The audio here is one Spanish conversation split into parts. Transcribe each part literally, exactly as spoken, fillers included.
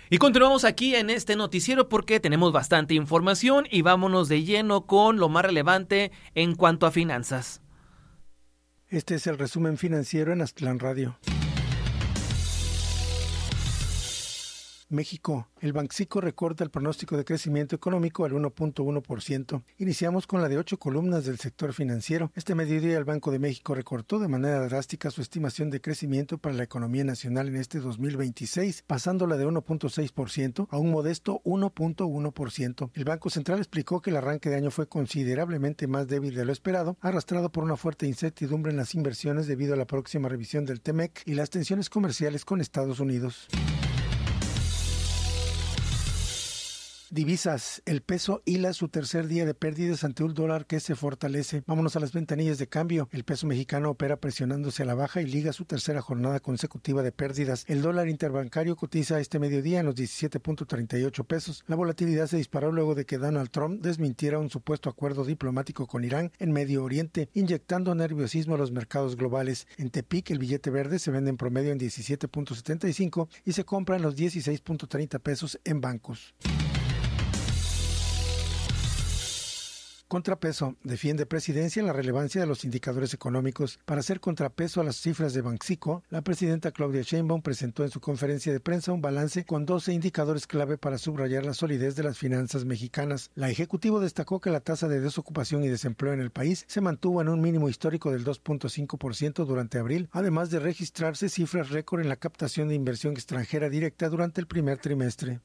Y continuamos aquí en este noticiero porque tenemos bastante información y vámonos de lleno con lo más relevante en cuanto a finanzas. Este es el resumen financiero en Aztlán Radio. México. El Banxico recorta el pronóstico de crecimiento económico al uno punto uno por ciento. Iniciamos con la de ocho columnas del sector financiero. Este mediodía el Banco de México recortó de manera drástica su estimación de crecimiento para la economía nacional en este dos mil veintiséis, pasándola de uno punto seis por ciento a un modesto uno punto uno por ciento. El Banco Central explicó que el arranque de año fue considerablemente más débil de lo esperado, arrastrado por una fuerte incertidumbre en las inversiones debido a la próxima revisión del TEMEC y las tensiones comerciales con Estados Unidos. Divisas. El peso hila su tercer día de pérdidas ante un dólar que se fortalece. Vámonos a las ventanillas de cambio. El peso mexicano opera presionándose a la baja y liga su tercera jornada consecutiva de pérdidas. El dólar interbancario cotiza este mediodía en los diecisiete punto treinta y ocho pesos. La volatilidad se disparó luego de que Donald Trump desmintiera un supuesto acuerdo diplomático con Irán en Medio Oriente, inyectando nerviosismo a los mercados globales. En Tepic, el billete verde se vende en promedio en diecisiete punto setenta y cinco y se compra en los dieciséis punto treinta pesos en bancos. Contrapeso. Defiende Presidencia la relevancia de los indicadores económicos. Para hacer contrapeso a las cifras de Banxico, la presidenta Claudia Sheinbaum presentó en su conferencia de prensa un balance con doce indicadores clave para subrayar la solidez de las finanzas mexicanas. La ejecutivo destacó que la tasa de desocupación y desempleo en el país se mantuvo en un mínimo histórico del dos punto cinco por ciento durante abril, además de registrarse cifras récord en la captación de inversión extranjera directa durante el primer trimestre.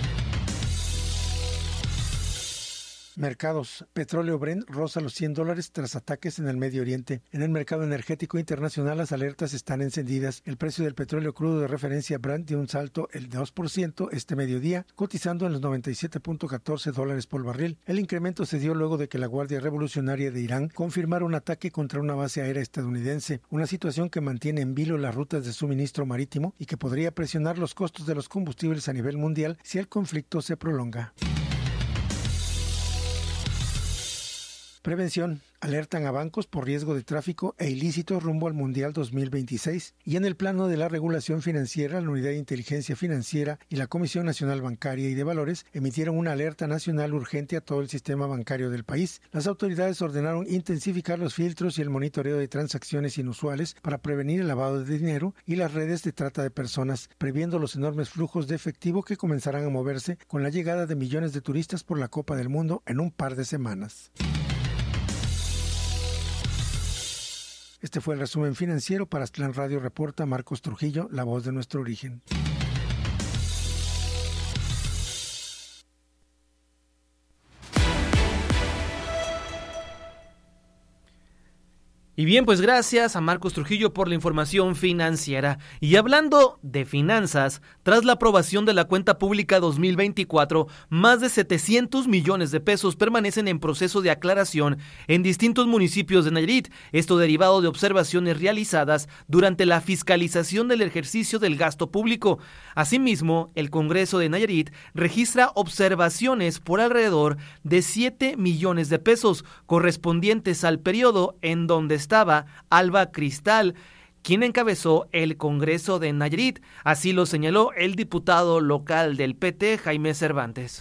Mercados. Petróleo Brent roza los cien dólares tras ataques en el Medio Oriente. En el mercado energético internacional las alertas están encendidas. El precio del petróleo crudo de referencia Brent dio un salto el dos por ciento este mediodía, cotizando en los noventa y siete punto catorce dólares por barril. El incremento se dio luego de que la Guardia Revolucionaria de Irán confirmara un ataque contra una base aérea estadounidense, una situación que mantiene en vilo las rutas de suministro marítimo y que podría presionar los costos de los combustibles a nivel mundial si el conflicto se prolonga. Prevención. Alertan a bancos por riesgo de tráfico e ilícitos rumbo al Mundial dos mil veintiséis. Y en el plano de la regulación financiera, la Unidad de Inteligencia Financiera y la Comisión Nacional Bancaria y de Valores emitieron una alerta nacional urgente a todo el sistema bancario del país. Las autoridades ordenaron intensificar los filtros y el monitoreo de transacciones inusuales para prevenir el lavado de dinero y las redes de trata de personas, previendo los enormes flujos de efectivo que comenzarán a moverse con la llegada de millones de turistas por la Copa del Mundo en un par de semanas. Este fue el resumen financiero. Para Aztlán Radio reporta Marcos Trujillo, la voz de nuestro origen. Y bien, pues gracias a Marcos Trujillo por la información financiera. Y hablando de finanzas, tras la aprobación de la cuenta pública dos mil veinticuatro, más de setecientos millones de pesos permanecen en proceso de aclaración en distintos municipios de Nayarit, esto derivado de observaciones realizadas durante la fiscalización del ejercicio del gasto público. Asimismo, el Congreso de Nayarit registra observaciones por alrededor de siete millones de pesos, correspondientes al periodo en donde está estaba Alba Cristal, quien encabezó el Congreso de Nayarit. Así lo señaló el diputado local del P T, Jaime Cervantes.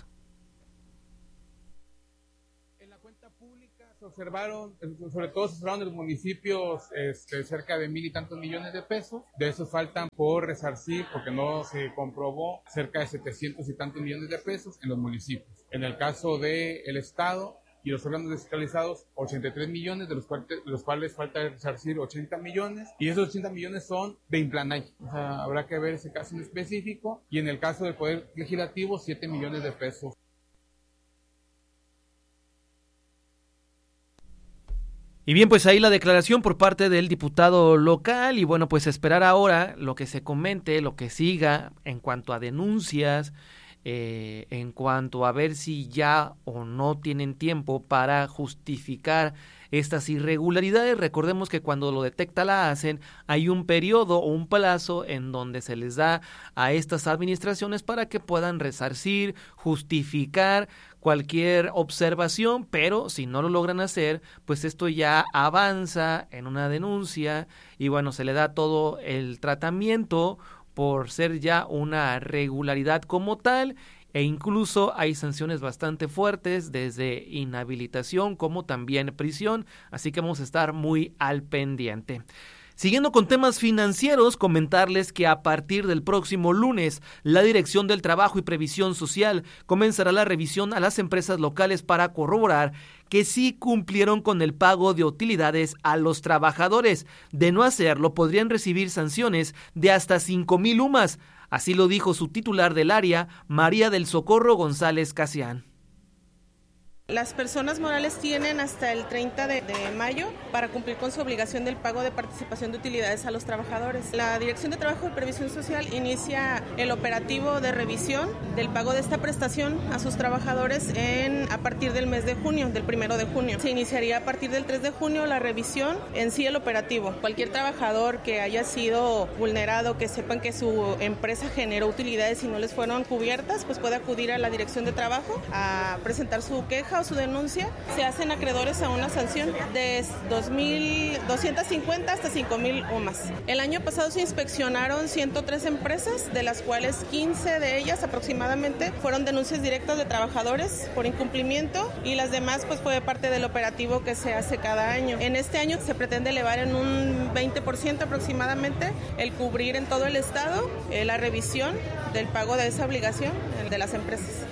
En la cuenta pública se observaron, sobre todo se observaron en los municipios este, cerca de mil y tantos millones de pesos. De esos faltan por resarcir, porque no se comprobó, cerca de setecientos y tantos millones de pesos en los municipios. En el caso del Estado y los órganos descentralizados, ochenta y tres millones, de los cuales, de los cuales falta resarcir ochenta millones, y esos ochenta millones son de Implanay. O sea, habrá que ver ese caso en específico, y en el caso del Poder Legislativo, siete millones de pesos. Y bien, pues ahí la declaración por parte del diputado local, y bueno, pues esperar ahora lo que se comente, lo que siga en cuanto a denuncias, Eh, en cuanto a ver si ya o no tienen tiempo para justificar estas irregularidades. Recordemos que cuando lo detecta la hacen, hay un periodo o un plazo en donde se les da a estas administraciones para que puedan resarcir, justificar cualquier observación, pero si no lo logran hacer, pues esto ya avanza en una denuncia y bueno, se le da todo el tratamiento por ser ya una regularidad como tal, e incluso hay sanciones bastante fuertes, desde inhabilitación como también prisión, así que vamos a estar muy al pendiente. Siguiendo con temas financieros, comentarles que a partir del próximo lunes, la Dirección del Trabajo y Previsión Social comenzará la revisión a las empresas locales para corroborar que sí cumplieron con el pago de utilidades a los trabajadores. De no hacerlo, podrían recibir sanciones de hasta cinco mil U M A S. Así lo dijo su titular del área, María del Socorro González Casián. Las personas morales tienen hasta el treinta de mayo para cumplir con su obligación del pago de participación de utilidades a los trabajadores. La Dirección de Trabajo y Previsión Social inicia el operativo de revisión del pago de esta prestación a sus trabajadores en, a partir del mes de junio, del primero de junio. Se iniciaría a partir del tres de junio la revisión, en sí el operativo. Cualquier trabajador que haya sido vulnerado, que sepan que su empresa generó utilidades y no les fueron cubiertas, pues puede acudir a la Dirección de Trabajo a presentar su queja o su denuncia. Se hacen acreedores a una sanción de dos mil doscientos cincuenta hasta cinco mil U M A S. El año pasado se inspeccionaron ciento tres empresas, de las cuales quince de ellas aproximadamente fueron denuncias directas de trabajadores por incumplimiento, y las demás pues fue parte del operativo que se hace cada año. En este año se pretende elevar en un veinte por ciento aproximadamente el cubrir en todo el estado eh, la revisión del pago de esa obligación de las empresas.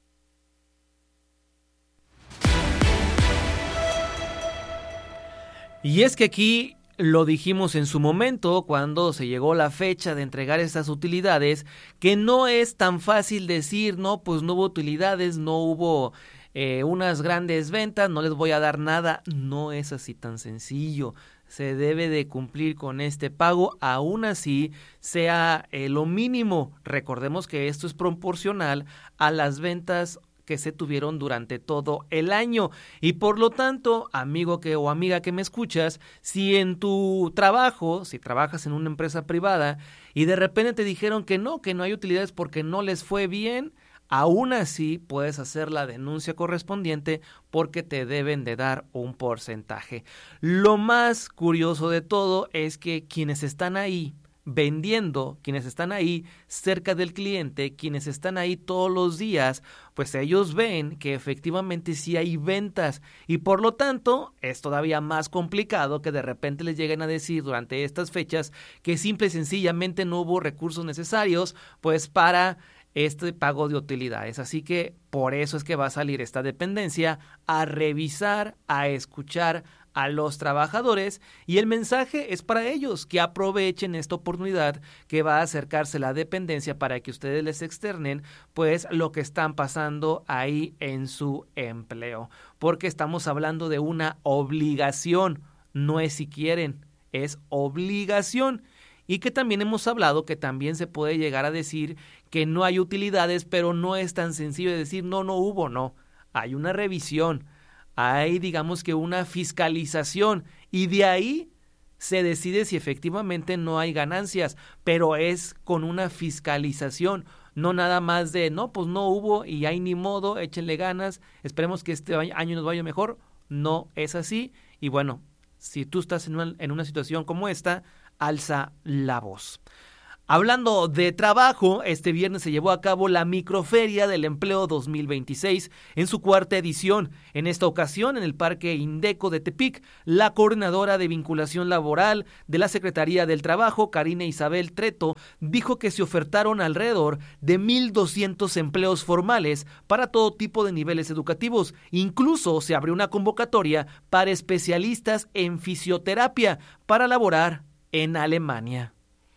Y es que aquí lo dijimos en su momento, cuando se llegó la fecha de entregar estas utilidades, que no es tan fácil decir, no, pues no hubo utilidades, no hubo eh, unas grandes ventas, no les voy a dar nada. No es así tan sencillo. Se debe de cumplir con este pago, aún así sea eh, lo mínimo. Recordemos que esto es proporcional a las ventas que se tuvieron durante todo el año, y por lo tanto, amigo que o amiga que me escuchas, si en tu trabajo, si trabajas en una empresa privada y de repente te dijeron que no, que no hay utilidades porque no les fue bien, aún así puedes hacer la denuncia correspondiente porque te deben de dar un porcentaje. Lo más curioso de todo es que quienes están ahí vendiendo, quienes están ahí cerca del cliente, quienes están ahí todos los días, pues ellos ven que efectivamente sí hay ventas, y por lo tanto es todavía más complicado que de repente les lleguen a decir durante estas fechas que simple y sencillamente no hubo recursos necesarios pues para este pago de utilidades. Así que por eso es que va a salir esta dependencia a revisar, a escuchar a los trabajadores, y el mensaje es para ellos, que aprovechen esta oportunidad que va a acercarse la dependencia para que ustedes les externen pues lo que están pasando ahí en su empleo, porque estamos hablando de una obligación, no es si quieren, es obligación. Y que también hemos hablado que también se puede llegar a decir que no hay utilidades, pero no es tan sencillo de decir no, no hubo, no. Hay una revisión, hay digamos que una fiscalización, y de ahí se decide si efectivamente no hay ganancias, pero es con una fiscalización, no nada más de no, pues no hubo y hay ni modo, échenle ganas, esperemos que este año nos vaya mejor. No es así, y bueno, si tú estás en una, en una situación como esta, alza la voz. Hablando de trabajo, este viernes se llevó a cabo la Microferia del Empleo dos mil veintiséis en su cuarta edición. En esta ocasión, en el Parque Indeco de Tepic, la coordinadora de vinculación laboral de la Secretaría del Trabajo, Karina Isabel Treto, dijo que se ofertaron alrededor de mil doscientos empleos formales para todo tipo de niveles educativos. Incluso se abrió una convocatoria para especialistas en fisioterapia para laborar en Alemania.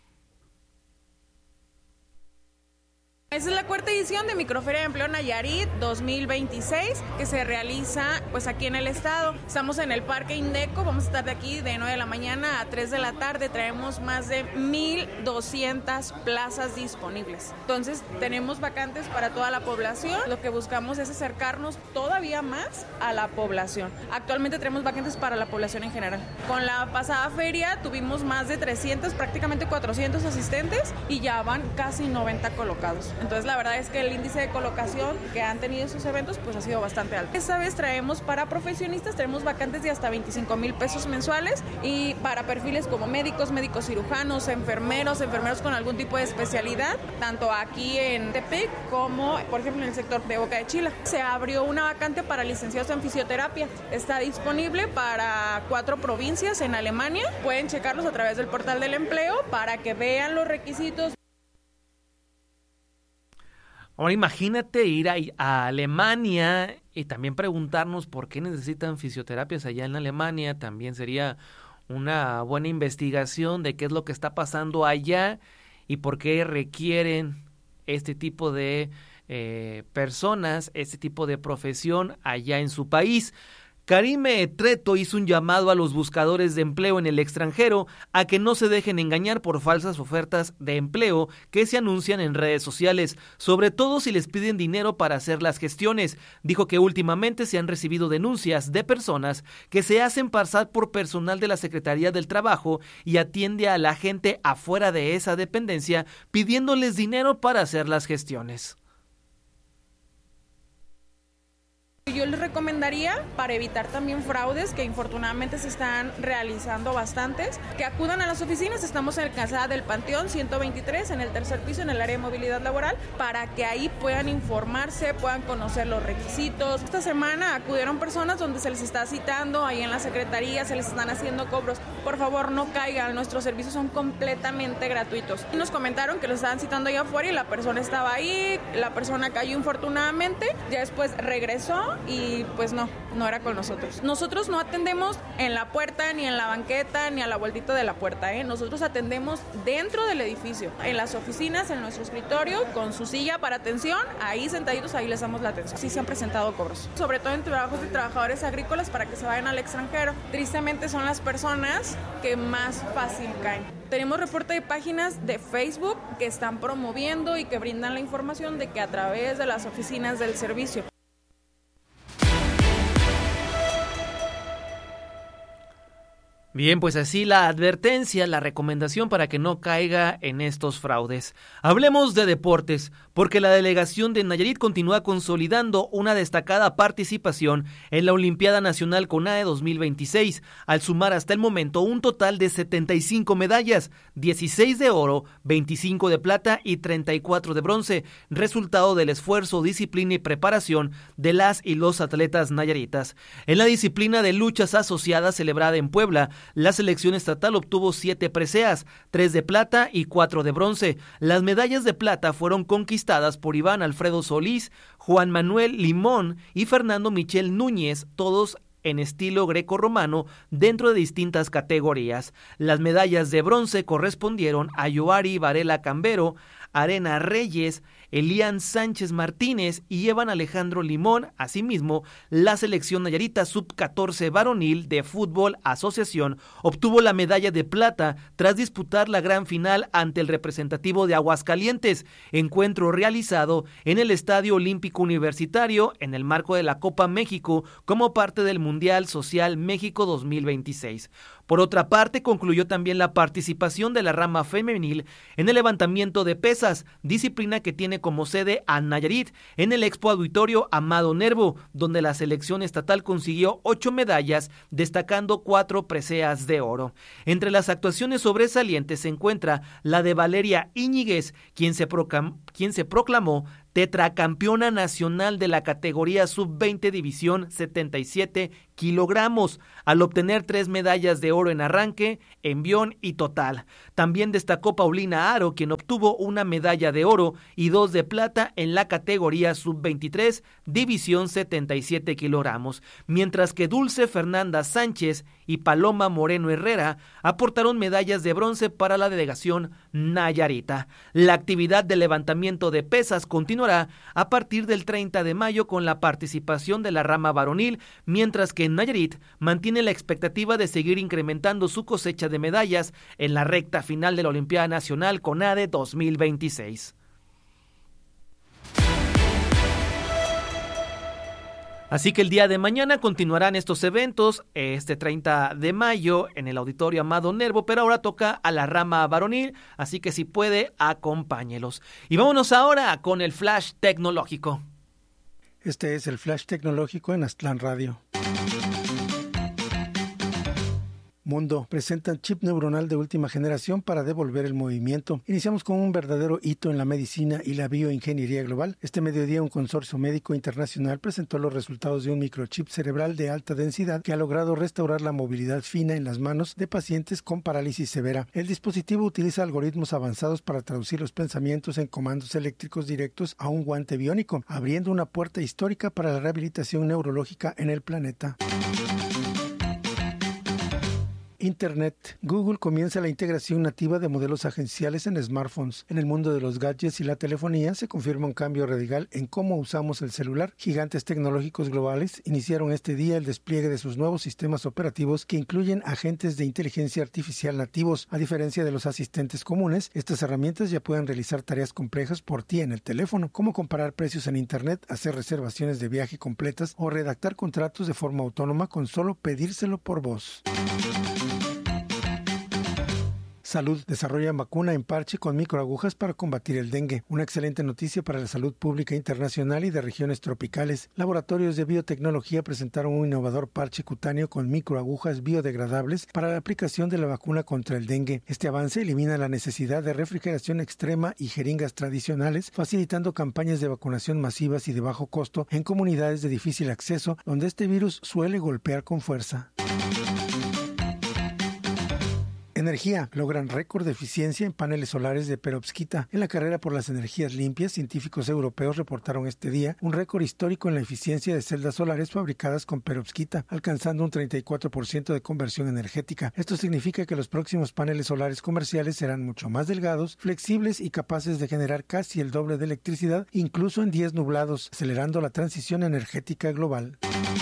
Esa es la cuarta edición de Microferia de Empleo Nayarit dos mil veintiséis, que se realiza pues aquí en el estado. Estamos en el Parque Indeco, vamos a estar de aquí de nueve de la mañana a tres de la tarde. Traemos más de mil doscientas plazas disponibles. Entonces tenemos vacantes para toda la población. Lo que buscamos es acercarnos todavía más a la población. Actualmente tenemos vacantes para la población en general. Con la pasada feria tuvimos más de trescientos, prácticamente cuatrocientos asistentes, y ya van casi noventa colocados. Entonces la verdad es que el índice de colocación que han tenido esos eventos pues ha sido bastante alto. Esta vez traemos para profesionistas, tenemos vacantes de hasta veinticinco mil pesos mensuales, y para perfiles como médicos, médicos cirujanos, enfermeros, enfermeros con algún tipo de especialidad, tanto aquí en Tepic como por ejemplo en el sector de Boca de Chila. Se abrió una vacante para licenciados en fisioterapia, está disponible para cuatro provincias en Alemania, pueden checarlos a través del portal del empleo para que vean los requisitos. Ahora imagínate ir a, a Alemania y también preguntarnos por qué necesitan fisioterapias allá en Alemania. También sería una buena investigación de qué es lo que está pasando allá y por qué requieren este tipo de eh, personas, este tipo de profesión allá en su país. Karime Treto hizo un llamado a los buscadores de empleo en el extranjero a que no se dejen engañar por falsas ofertas de empleo que se anuncian en redes sociales, sobre todo si les piden dinero para hacer las gestiones. Dijo que últimamente se han recibido denuncias de personas que se hacen pasar por personal de la Secretaría del Trabajo y atiende a la gente afuera de esa dependencia pidiéndoles dinero para hacer las gestiones. Yo les recomendaría, para evitar también fraudes, que infortunadamente se están realizando bastantes, que acudan a las oficinas. Estamos en el Calzada del Panteón ciento veintitrés, en el tercer piso, en el área de movilidad laboral, para que ahí puedan informarse, puedan conocer los requisitos. Esta semana acudieron personas donde se les está citando, ahí en la secretaría se les están haciendo cobros. Por favor, no caigan, nuestros servicios son completamente gratuitos. Nos comentaron que los estaban citando allá afuera y la persona estaba ahí, la persona cayó infortunadamente, ya después regresó y pues no, no era con nosotros. Nosotros no atendemos en la puerta, ni en la banqueta, ni a la vueltita de la puerta, ¿eh? Nosotros atendemos dentro del edificio, en las oficinas, en nuestro escritorio, con su silla para atención, ahí sentaditos, ahí les damos la atención. Sí se han presentado cobros, sobre todo en trabajos de trabajadores agrícolas para que se vayan al extranjero. Tristemente son las personas que más fácil caen. Tenemos reporte de páginas de Facebook que están promoviendo y que brindan la información de que a través de las oficinas del servicio. Bien, pues así la advertencia, la recomendación para que no caiga en estos fraudes. Hablemos de deportes, porque la delegación de Nayarit continúa consolidando una destacada participación en la Olimpiada Nacional CONADE dos mil veintiséis, al sumar hasta el momento un total de setenta y cinco medallas, dieciséis de oro, veinticinco de plata y treinta y cuatro de bronce, resultado del esfuerzo, disciplina y preparación de las y los atletas nayaritas. En la disciplina de luchas asociadas celebrada en Puebla, la selección estatal obtuvo siete preseas, tres de plata y cuatro de bronce. Las medallas de plata fueron conquistadas por Iván Alfredo Solís, Juan Manuel Limón y Fernando Michel Núñez, todos en estilo grecorromano dentro de distintas categorías. Las medallas de bronce correspondieron a Yoari Varela Cambero, Arena Reyes, Elian Sánchez Martínez y Evan Alejandro Limón. Asimismo, la selección nayarita sub catorce varonil de fútbol asociación obtuvo la medalla de plata tras disputar la gran final ante el representativo de Aguascalientes, encuentro realizado en el Estadio Olímpico Universitario en el marco de la Copa México como parte del Mundial Social México dos mil veintiséis. Por otra parte, concluyó también la participación de la rama femenil en el levantamiento de pesas, disciplina que tiene como sede a Nayarit en el Expo Auditorio Amado Nervo, donde la selección estatal consiguió ocho medallas, destacando cuatro preseas de oro. Entre las actuaciones sobresalientes se encuentra la de Valeria Íñiguez, quien se, proclam- quien se proclamó tetracampeona nacional de la categoría sub veinte división setenta y siete kilogramos, al obtener tres medallas de oro en arranque, envión y total. También destacó Paulina Aro, quien obtuvo una medalla de oro y dos de plata en la categoría sub veintitrés división setenta y siete kilogramos, mientras que Dulce Fernanda Sánchez y Paloma Moreno Herrera aportaron medallas de bronce para la delegación nayarita. La actividad de levantamiento de pesas continuará a partir del treinta de mayo con la participación de la rama varonil, mientras que Nayarit mantiene la expectativa de seguir incrementando su cosecha de medallas en la recta final de la Olimpiada Nacional CONADE dos mil veintiséis. Así que el día de mañana continuarán estos eventos, este treinta de mayo en el Auditorio Amado Nervo, pero ahora toca a la rama varonil, así que si puede, acompáñelos. Y vámonos ahora con el Flash Tecnológico. Este es el Flash Tecnológico en Aztlán Radio. Mundo presentan chip neuronal de última generación para devolver el movimiento. Iniciamos con un verdadero hito en la medicina y la bioingeniería global. Este mediodía un consorcio médico internacional presentó los resultados de un microchip cerebral de alta densidad que ha logrado restaurar la movilidad fina en las manos de pacientes con parálisis severa. El dispositivo utiliza algoritmos avanzados para traducir los pensamientos en comandos eléctricos directos a un guante biónico, abriendo una puerta histórica para la rehabilitación neurológica en el planeta. Internet. Google comienza la integración nativa de modelos agenciales en smartphones. En el mundo de los gadgets y la telefonía se confirma un cambio radical en cómo usamos el celular. Gigantes tecnológicos globales iniciaron este día el despliegue de sus nuevos sistemas operativos que incluyen agentes de inteligencia artificial nativos. A diferencia de los asistentes comunes, estas herramientas ya pueden realizar tareas complejas por ti en el teléfono, como comparar precios en Internet, hacer reservaciones de viaje completas o redactar contratos de forma autónoma con solo pedírselo por voz. Salud desarrolla vacuna en parche con microagujas para combatir el dengue. Una excelente noticia para la salud pública internacional y de regiones tropicales. Laboratorios de biotecnología presentaron un innovador parche cutáneo con microagujas biodegradables para la aplicación de la vacuna contra el dengue. Este avance elimina la necesidad de refrigeración extrema y jeringas tradicionales, facilitando campañas de vacunación masivas y de bajo costo en comunidades de difícil acceso, donde este virus suele golpear con fuerza. Energía. Logran récord de eficiencia en paneles solares de perovskita. En la carrera por las energías limpias, científicos europeos reportaron este día un récord histórico en la eficiencia de celdas solares fabricadas con perovskita, alcanzando un treinta y cuatro por ciento de conversión energética. Esto significa que los próximos paneles solares comerciales serán mucho más delgados, flexibles y capaces de generar casi el doble de electricidad, incluso en días nublados, acelerando la transición energética global.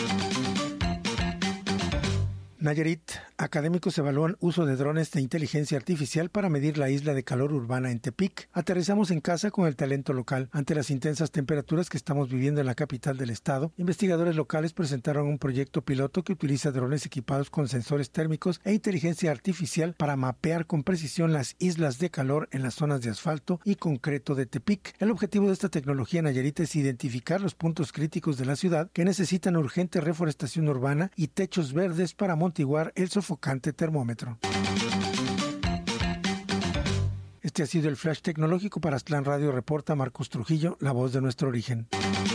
Nayarit. Académicos evalúan uso de drones de inteligencia artificial para medir la isla de calor urbana en Tepic. Aterrizamos en casa con el talento local. Ante las intensas temperaturas que estamos viviendo en la capital del estado, investigadores locales presentaron un proyecto piloto que utiliza drones equipados con sensores térmicos e inteligencia artificial para mapear con precisión las islas de calor en las zonas de asfalto y concreto de Tepic. El objetivo de esta tecnología en Nayarit es identificar los puntos críticos de la ciudad que necesitan urgente reforestación urbana y techos verdes para amortiguar el sofocante termómetro. Este ha sido el Flash Tecnológico para Aztlán Radio, reporta Marcos Trujillo, la voz de nuestro origen.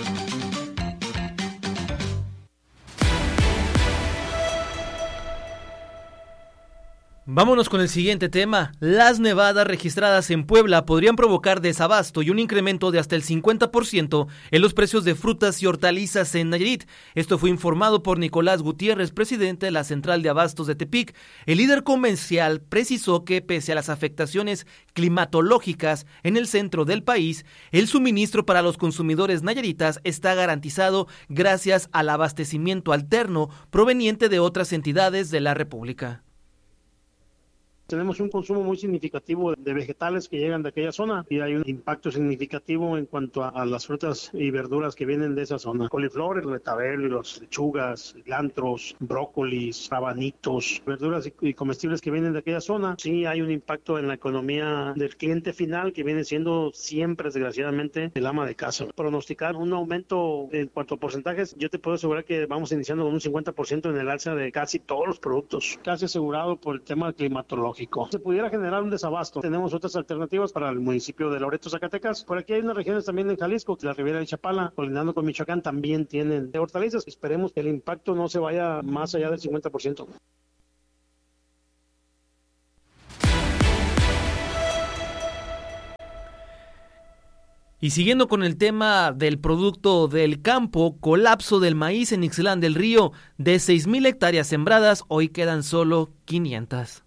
Vámonos con el siguiente tema. Las nevadas registradas en Puebla podrían provocar desabasto y un incremento de hasta el cincuenta por ciento en los precios de frutas y hortalizas en Nayarit. Esto fue informado por Nicolás Gutiérrez, presidente de la Central de Abastos de Tepic. El líder comercial precisó que pese a las afectaciones climatológicas en el centro del país, el suministro para los consumidores nayaritas está garantizado gracias al abastecimiento alterno proveniente de otras entidades de la República. Tenemos un consumo muy significativo de vegetales que llegan de aquella zona y hay un impacto significativo en cuanto a, a las frutas y verduras que vienen de esa zona. Coliflor, el betabel, las lechugas, cilantros, brócolis, rabanitos, verduras y, y comestibles que vienen de aquella zona. Sí hay un impacto en la economía del cliente final que viene siendo siempre, desgraciadamente, el ama de casa. Pronosticar un aumento en cuanto a porcentajes, yo te puedo asegurar que vamos iniciando con un cincuenta por ciento en el alza de casi todos los productos, casi asegurado por el tema climatológico. Se pudiera generar un desabasto. Tenemos otras alternativas para el municipio de Loreto, Zacatecas. Por aquí hay unas regiones también en Jalisco, la Riviera de Chapala, colindando con Michoacán, también tienen hortalizas. Esperemos que el impacto no se vaya más allá del cincuenta por ciento. Y siguiendo con el tema del producto del campo, colapso del maíz en Ixtlán del Río. De seis mil hectáreas sembradas, hoy quedan solo quinientas.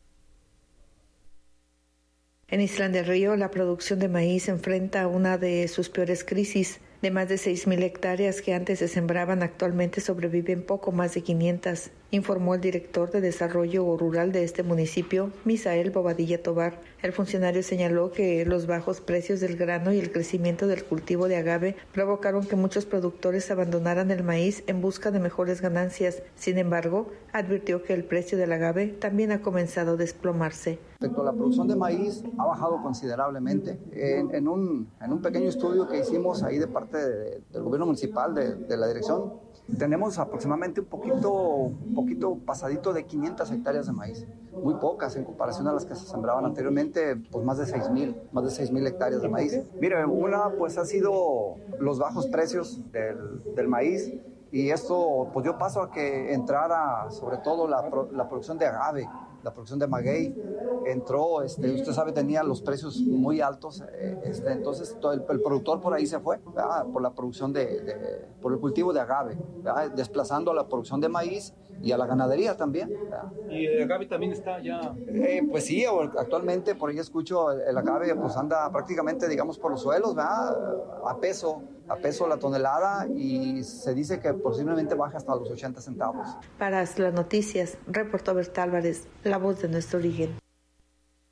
En Ixtlán del Río, la producción de maíz enfrenta una de sus peores crisis. De más de seis mil hectáreas que antes se sembraban, actualmente sobreviven poco más de quinientas. informó el director de Desarrollo Rural de este municipio, Misael Bobadilla Tobar. El funcionario señaló que los bajos precios del grano y el crecimiento del cultivo de agave provocaron que muchos productores abandonaran el maíz en busca de mejores ganancias. Sin embargo, advirtió que el precio del agave también ha comenzado a desplomarse. Respecto a la producción de maíz, ha bajado considerablemente. En, en, un, en un pequeño estudio que hicimos ahí de parte de, del gobierno municipal, de, de la dirección, tenemos aproximadamente un poquito, un poquito pasadito de quinientas hectáreas de maíz. Muy pocas en comparación a las que se sembraban anteriormente, pues más de seis mil, más de seis mil hectáreas de maíz. Mire, una pues ha sido los bajos precios del, del maíz, y esto pues dio paso a que entrara sobre todo la, la producción de agave, la producción de maguey. Entró, este, usted sabe, tenía los precios muy altos, eh, este, entonces todo el, el productor por ahí se fue, ¿verdad? Por la producción de, de, por el cultivo de agave, ¿verdad? Desplazando a la producción de maíz y a la ganadería también, ¿verdad? ¿Y el agave también está ya? Eh, pues sí, actualmente por ahí escucho el, el agave pues anda prácticamente, digamos, por los suelos, ¿verdad? A peso, a peso la tonelada, y se dice que posiblemente baja hasta los ochenta centavos. Para las noticias, reportó Berta Álvarez, la voz de nuestro origen.